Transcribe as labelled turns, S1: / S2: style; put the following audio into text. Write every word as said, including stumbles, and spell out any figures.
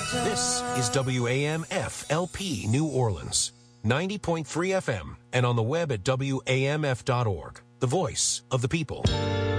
S1: This is W A M F L P New Orleans, ninety point three F M, and on the web at W A M F dot org, the voice of the people.